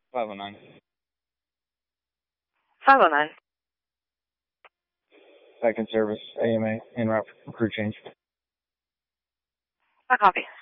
509. 509. Back in service, AMA, en route for crew change. I copy.